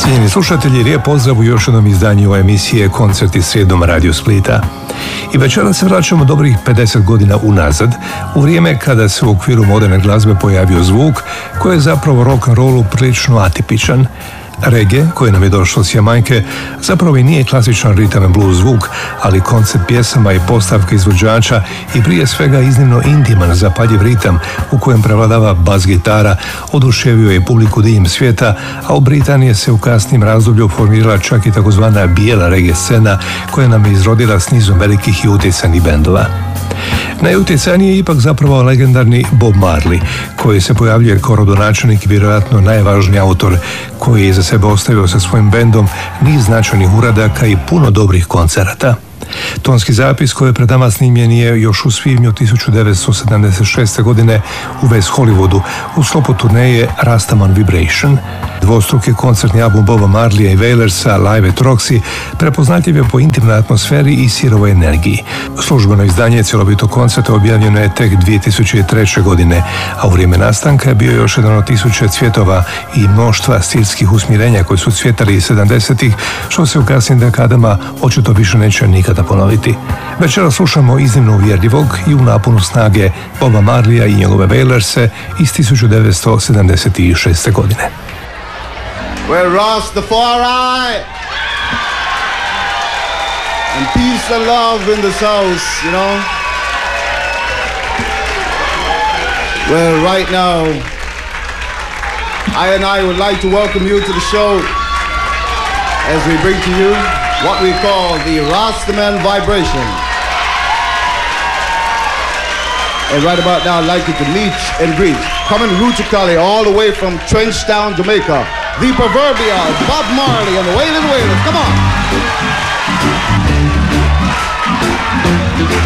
Cijenjeni slušatelji, lijep pozdrav u još jednom izdanju emisije Koncerti srijedom Radio Splita. I večeras se vraćamo dobrih 50 godina unazad, u vrijeme kada se u okviru moderne glazbe pojavio zvuk koji je zapravo rock'n'rollu prilično atipičan. Reggae, koji nam je došlo s Jamajke, zapravo i nije klasičan ritam and blues zvuk, ali koncept pjesama i postavka izvođača i prije svega iznimno intiman zapaljiv ritam u kojem prevladava bas gitara, oduševio je publiku diljem svijeta, a u Britaniji se u kasnim razdoblju formirala čak i takozvana bijela reggae scena koja nam je izrodila s nizom velikih i utjecajnih bendova. Najutjecajniji je ipak zapravo legendarni Bob Marley, koji se pojavljuje kao rodonačelnik i vjerojatno najvažniji autor koji je za sebe ostavio sa svojim bendom niz značajnih uradaka i puno dobrih koncerata. Tonski zapis koji je pred nama snimljen je još u svibnju 1976. godine u West Hollywoodu u sklopu turneje Rastaman Vibration. Dvostruki koncertni album Boba Marleya i Wailersa Live at Roxy prepoznatljiv je po intimnoj atmosferi i sirovoj energiji. Službeno izdanje cjelovitog koncerta objavljeno je tek 2003. godine, a u vrijeme nastanka je bio još jedan od tisuće cvjetova i mnoštva stilskih usmjerenja koji su cvjetali iz 70-ih, što se u kasnim dekadama očito više neće nikada ponoviti. Večera slušamo iznimno uvjerljivog i u naponu snage Boba Marleya i njegove Wailerse iz 1976. godine. We're Rastafari and peace and love in this house, you know. Well, right now, I would like to welcome you to the show as we bring to you what we call the Rastaman Vibration. And right about now, I'd like you to meet and greet, coming Ruchicali all the way from Trenchtown, Jamaica, the proverbial Bob Marley and the Wailin' Wailers. Come on.